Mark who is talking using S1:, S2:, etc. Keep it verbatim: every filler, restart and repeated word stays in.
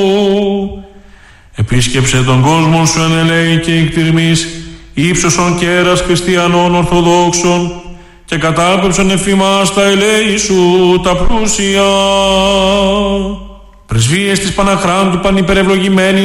S1: Επίσκεψε τον κόσμο σου εν ελέη και εκτιρμής ύψωσον κέρας χριστιανών ορθοδόξων και κατάπεψον εφήμας τα ελέη σου τα πλούσια. Πρεσβείες της Παναχράντου πανυπερευλογημένης